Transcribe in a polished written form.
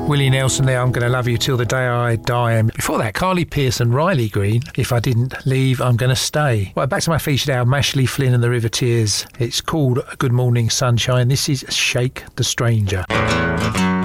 Willie Nelson there, I'm Gonna Love You Till the Day I Die. And before that, Carly Pearce and Riley Green, If I Didn't Leave, I'm Gonna Stay. Well, back to my featured album, Ashley Flynn and the River Tears. It's called Good Morning Sunshine. This is Shake the Stranger.